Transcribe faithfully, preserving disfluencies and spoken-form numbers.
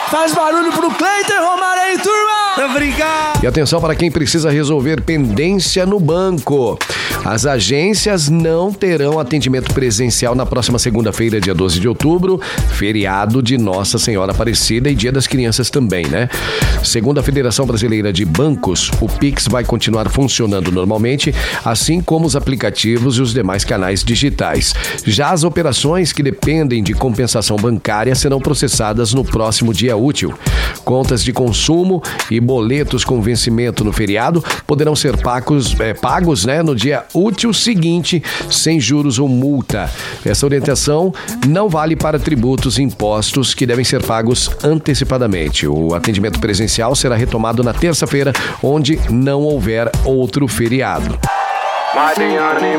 Faz barulho pro Cleiton Romário aí, turma! Obrigado! E atenção para quem precisa resolver pendência no banco. As agências não terão atendimento presencial na próxima segunda-feira, dia doze de outubro, feriado de Nossa Senhora Aparecida e Dia das Crianças também, né? Segundo a Federação Brasileira de Bancos, o Pix vai continuar funcionando normalmente, assim como os aplicativos e os demais canais digitais. Já as operações que dependem de compensação bancária serão processadas no próximo dia útil. Contas de consumo e boletos com vencimento no feriado poderão ser pagos, é, pagos né, no dia útil seguinte, sem juros ou multa. Essa orientação não vale para tributos e impostos que devem ser pagos antecipadamente. O atendimento presencial será retomado na terça-feira, onde não houver outro feriado.